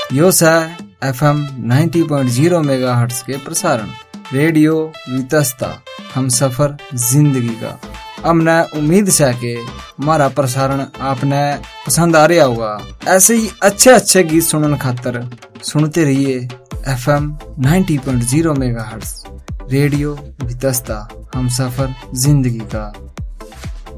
यो सा FM 90.0 megahertz के प्रसारण रेडियो वितस्ता हम सफर जिंदगी का। हमने उम्मीद है कि हमारा प्रसारण आपने पसंद आ रहा होगा। ऐसे ही अच्छे गीत सुनने खातर सुनते रहिए FM 90.0 मेगाहर्ट्ज रेडियो वितस्ता हम सफर जिंदगी का।